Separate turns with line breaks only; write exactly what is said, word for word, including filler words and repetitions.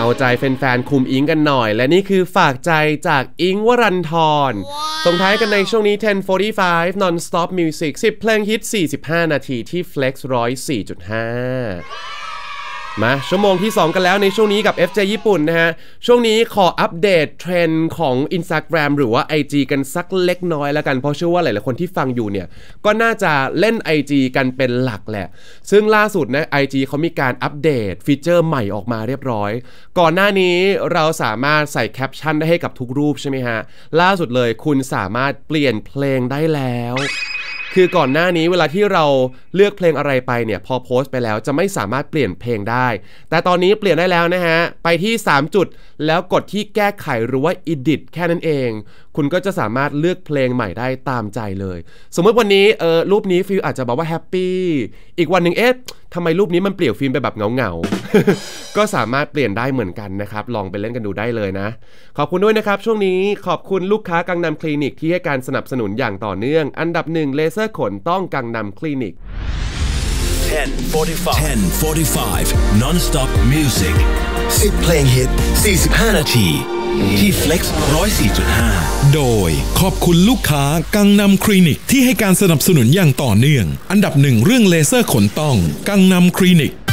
เอาใจแฟนๆคุมอิงกันหน่อยและนี่คือฝากใจจากอิงค์วรันธรส่งท้ายกันในช่วงนี้ สิบ สี่สิบห้า non-stop music สิบเพลงฮิตสี่สิบห้านาทีที่ Flex หนึ่งศูนย์สี่จุดห้ามาชั่วโมงที่สองกันแล้วในช่วงนี้กับ เอฟ เจ ญี่ปุ่นนะฮะช่วงนี้ขออัปเดตเทรนด์ของ Instagram หรือว่า ไอ จี กันสักเล็กน้อยแล้วกันเพราะเชื่อว่าหลายๆคนที่ฟังอยู่เนี่ยก็น่าจะเล่น ไอ จี กันเป็นหลักแหละซึ่งล่าสุดนะ ไอ จี เขามีการอัปเดตฟีเจอร์ใหม่ออกมาเรียบร้อยก่อนหน้านี้เราสามารถใส่แคปชั่นได้ให้กับทุกรูปใช่ไหมฮะล่าสุดเลยคุณสามารถเปลี่ยนเพลงได้แล้วคือก่อนหน้านี้เวลาที่เราเลือกเพลงอะไรไปเนี่ยพอโพสต์ไปแล้วจะไม่สามารถเปลี่ยนเพลงได้แต่ตอนนี้เปลี่ยนได้แล้วนะฮะไปที่สามจุดแล้วกดที่แก้ไขหรือว่า edit แค่นั้นเองคุณก็จะสามารถเลือกเพลงใหม่ได้ตามใจเลยสมมติวันนี้เออรูปนี้ฟิลอาจจะบอกว่าแฮปปี้อีกวันหนึ่งเอ๊ะทำไมรูปนี้มันเปลี่ยนฟิล์มไปแบบเงาๆ ก็สามารถเปลี่ยนได้เหมือนกันนะครับลองไปเล่นกันดูได้เลยนะขอบคุณด้วยนะครับช่วงนี้ขอบคุณลูกค้ากังนำคลินิกที่ให้การสนับสนุนอย่างต่อเนื่องอันดับหนึ่งเลเซอร์ขนต้องกังนำคลินิก
ten forty-five non-stop music สิบเพลงฮิตสี่สิบห้านาทีที่ Flex หนึ่งศูนย์สี่จุดห้า
โดยขอบคุณลูกค้ากังนำคลินิกที่ให้การสนับสนุนอย่างต่อเนื่องอันดับหนึ่งเรื่องเลเซอร์ขนต้องกังนำคลินิก